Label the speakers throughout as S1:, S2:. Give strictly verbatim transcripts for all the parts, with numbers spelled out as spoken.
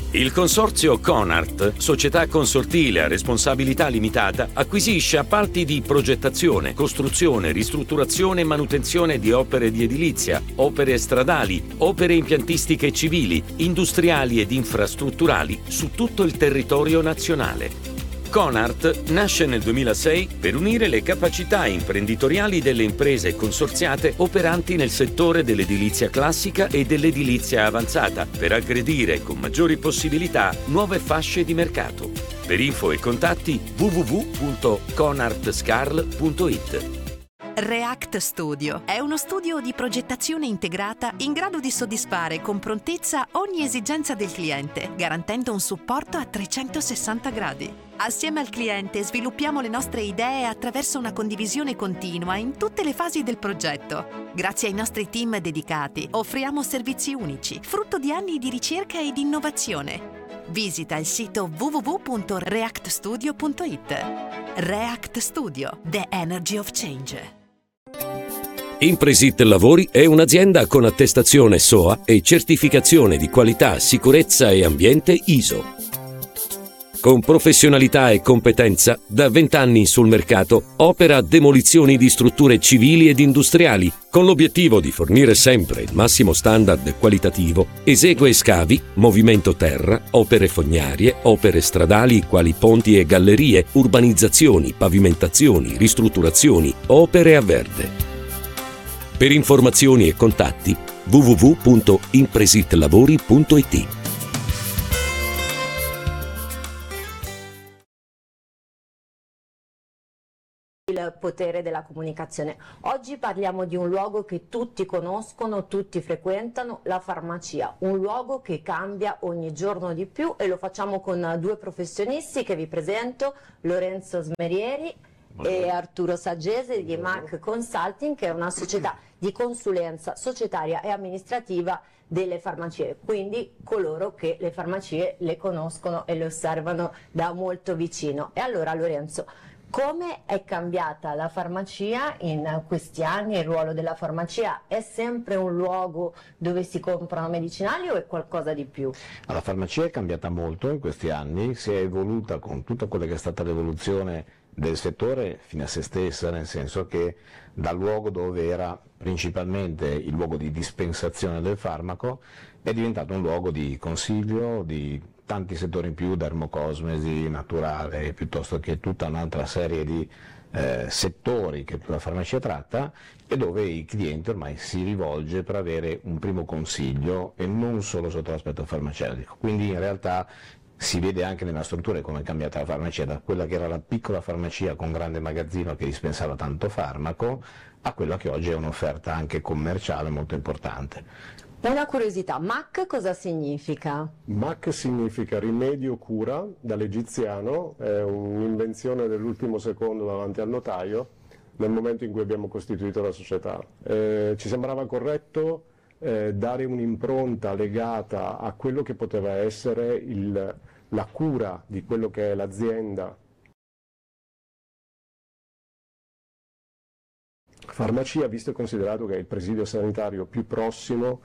S1: Il consorzio Conart, società consortile a responsabilità limitata, acquisisce appalti di progettazione, costruzione, ristrutturazione e manutenzione di opere di edilizia, opere stradali, opere impiantistiche civili, industriali ed infrastrutturali su tutto il territorio nazionale. Conart nasce nel duemilasei per unire le capacità imprenditoriali delle imprese consorziate operanti nel settore dell'edilizia classica e dell'edilizia avanzata per aggredire con maggiori possibilità nuove fasce di mercato. Per info e contatti w w w punto conartscarl punto it.
S2: React Studio è uno studio di progettazione integrata in grado di soddisfare con prontezza ogni esigenza del cliente, garantendo un supporto a trecentosessanta gradi. Assieme al cliente sviluppiamo le nostre idee attraverso una condivisione continua in tutte le fasi del progetto. Grazie ai nostri team dedicati offriamo servizi unici, frutto di anni di ricerca e di innovazione. Visita il sito w w w punto react studio punto it. React Studio, the energy of change.
S1: Impresit Lavori è un'azienda con attestazione S O A e certificazione di qualità, sicurezza e ambiente I S O. Con professionalità e competenza, da vent'anni sul mercato, opera demolizioni di strutture civili ed industriali, con l'obiettivo di fornire sempre il massimo standard qualitativo. Esegue scavi, movimento terra, opere fognarie, opere stradali quali ponti e gallerie, urbanizzazioni, pavimentazioni, ristrutturazioni, opere a verde. Per informazioni e contatti w w w punto impresitlavori punto it.
S3: Il potere della comunicazione. Oggi parliamo di un luogo che tutti conoscono, tutti frequentano, la farmacia, un luogo che cambia ogni giorno di più, e lo facciamo con due professionisti che vi presento, Lorenzo Smerieri e Arturo Saggese di Mac Consulting, che è una società di consulenza societaria e amministrativa delle farmacie, quindi coloro che le farmacie le conoscono e le osservano da molto vicino. E allora, Lorenzo, come è cambiata la farmacia in questi anni? Il ruolo della farmacia è sempre un luogo dove si comprano medicinali o è qualcosa di più?
S4: La farmacia è cambiata molto in questi anni, si è evoluta con tutta quella che è stata l'evoluzione del settore fino a se stessa, nel senso che dal luogo dove era principalmente il luogo di dispensazione del farmaco è diventato un luogo di consiglio, di tanti settori in più, dermocosmesi, naturale, piuttosto che tutta un'altra serie di eh, settori che la farmacia tratta, e dove il cliente ormai si rivolge per avere un primo consiglio e non solo sotto l'aspetto farmaceutico. Quindi in realtà si vede anche nella struttura come è cambiata la farmacia, da quella che era la piccola farmacia con grande magazzino che dispensava tanto farmaco a quella che oggi è un'offerta anche commerciale molto importante.
S3: Una curiosità, M A C cosa significa?
S5: M A C significa rimedio cura, dall'egiziano, è un'invenzione dell'ultimo secondo davanti al notaio nel momento in cui abbiamo costituito la società. Eh, ci sembrava corretto eh, dare un'impronta legata a quello che poteva essere il, la cura di quello che è l'azienda. Farmacia, visto e considerato che è il presidio sanitario più prossimo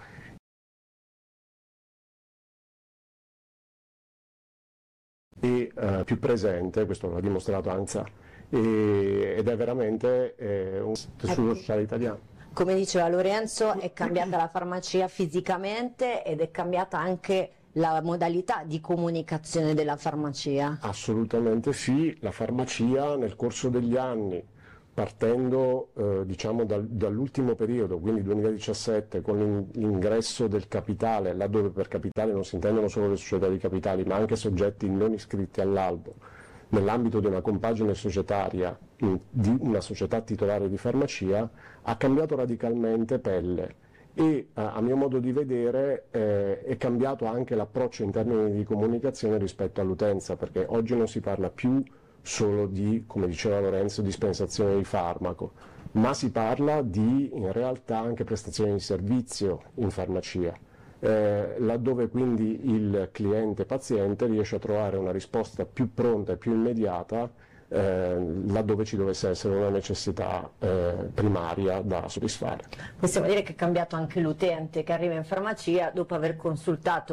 S5: e uh, più presente, questo l'ha dimostrato ANSA, e, ed è veramente eh, un tessuto sociale italiano.
S3: Come diceva Lorenzo, è cambiata la farmacia fisicamente ed è cambiata anche la modalità di comunicazione della farmacia.
S5: Assolutamente sì, la farmacia nel corso degli anni, partendo eh, diciamo dal, dall'ultimo periodo, quindi duemiladiciassette, con l'ingresso del capitale, laddove per capitale non si intendono solo le società di capitali, ma anche soggetti non iscritti all'albo, nell'ambito di una compagine societaria in, di una società titolare di farmacia, ha cambiato radicalmente pelle e a, a mio modo di vedere eh, è cambiato anche l'approccio in termini di comunicazione rispetto all'utenza, perché oggi non si parla più solo di, come diceva Lorenzo, dispensazione di farmaco, ma si parla di in realtà anche prestazione di servizio in farmacia, eh, laddove quindi il cliente paziente riesce a trovare una risposta più pronta e più immediata eh, laddove ci dovesse essere una necessità eh, primaria da soddisfare.
S3: Possiamo dire che è cambiato anche l'utente che arriva in farmacia dopo aver consultato